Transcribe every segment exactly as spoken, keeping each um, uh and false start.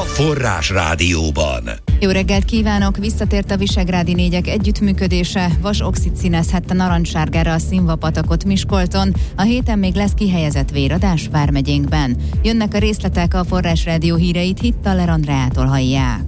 Forrás Rádióban. Jó reggelt kívánok! Visszatért a Visegrádi négyek együttműködése. Vas-oxid színezhette narancssárgára a Szinnva-patakot Miskolcon. A héten még lesz kihelyezett véradás vármegyénkben. Jönnek a részletek, a Forrás Rádió híreit Hittaler Andreától hallják.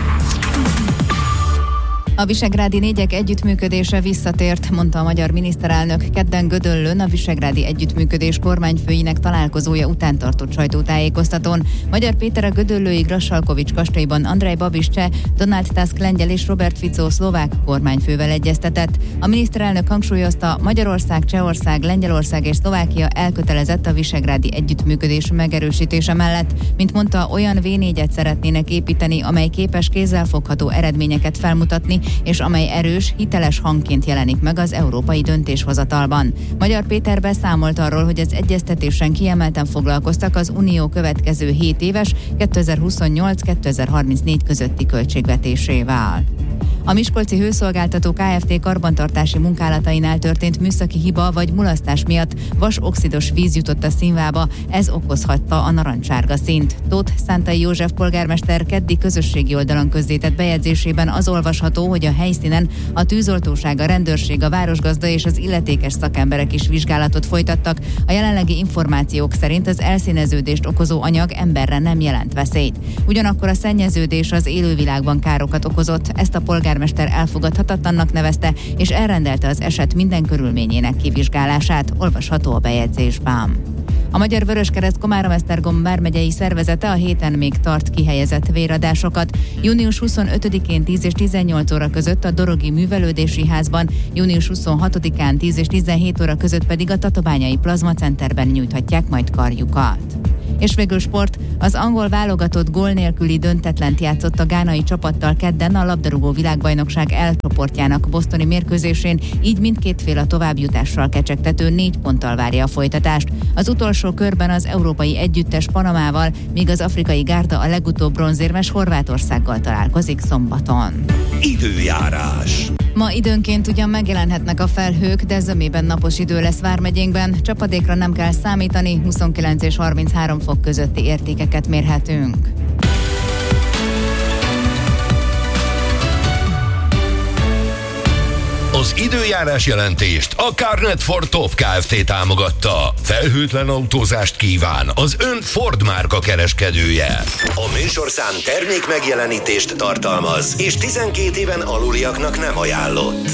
A Visegrádi négyek együttműködése visszatért, mondta a magyar miniszterelnök kedden Gödöllőn a Visegrádi Együttműködés kormányfőinek találkozója után tartott sajtótájékoztatón. Magyar Péter a gödöllői Grassalkovics kastélyban Andrej Babis cseh, Donald Tusk lengyel és Robert Fico szlovák kormányfővel egyeztetett. A miniszterelnök hangsúlyozta, Magyarország, Csehország, Lengyelország és Szlovákia elkötelezett a Visegrádi Együttműködés megerősítése mellett. Mint mondta, olyan vé négyet szeretnének építeni, amely képes kézzelfogható eredményeket felmutatni, és amely erős, hiteles hangként jelenik meg az európai döntéshozatalban. Magyar Péter beszámolt arról, hogy az egyeztetésen kiemelten foglalkoztak az Unió következő hét éves kétezer-huszonnyolc-kétezer-harmincnégy közötti költségvetésével. A miskolci hőszolgáltató Kft. Karbantartási munkálatainál történt műszaki hiba vagy mulasztás miatt vas-oxidos víz jutott a Szinnvába, ez okozhatta a narancssárga színt. Tóth Szántai József polgármester keddi közösségi oldalon közzétett bejegyzésében az olvasható, hogy a helyszínen a tűzoltóság, a rendőrség, a városgazda és az illetékes szakemberek is vizsgálatot folytattak. A jelenlegi információk szerint az elszíneződést okozó anyag emberre nem jelent veszélyt. Ugyanakkor a szennyeződés az élővilágban károkat okozott, ezt a polgármester elfogadhatatlannak nevezte, és elrendelte az eset minden körülményének kivizsgálását, olvasható a bejegyzésben. A Magyar Vöröskereszt Komárom-Esztergom vármegyei szervezete a héten még tart kihelyezett véradásokat. június huszonötödikén tíz és tizennyolc óra között a Dorogi Művelődési Házban, június huszonhatodikán tíz és tizenhét óra között pedig a Tatabányai Plazma Centerben nyújthatják majd karjukat. És végül sport, az angol válogatott gól nélküli döntetlent játszott a gánai csapattal kedden a labdarúgó világbajnokság L csoportjának bostoni mérkőzésén, így mindkét fél a továbbjutással kecsegtető négy ponttal várja a folytatást. Az utolsó körben az európai együttes Panamával, míg az afrikai gárda a legutóbb bronzérmes Horvátországgal találkozik szombaton. Időjárás. Ma időnként ugyan megjelenhetnek a felhők, de zömében napos idő lesz vármegyénkben. Csapadékra nem kell számítani, huszonkilenc és harminchárom fok közötti értékeket mérhetünk. Az időjárás jelentést a Carnet for Top Kft. Támogatta. Felhőtlen autózást kíván az ön Ford márka kereskedője. A műsorszám termék megjelenítést tartalmaz, és tizenkét éven aluliaknak nem ajánlott.